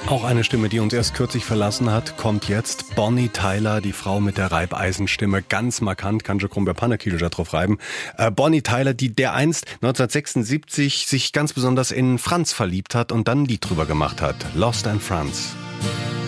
Auch eine Stimme, die uns erst kürzlich verlassen hat, kommt jetzt. Bonnie Tyler, die Frau mit der Reibeisenstimme, ganz markant, kann schon bei Panakilo drauf reiben. Bonnie Tyler, die dereinst 1976 sich ganz besonders in Franz verliebt hat und dann ein Lied drüber gemacht hat. Lost in France.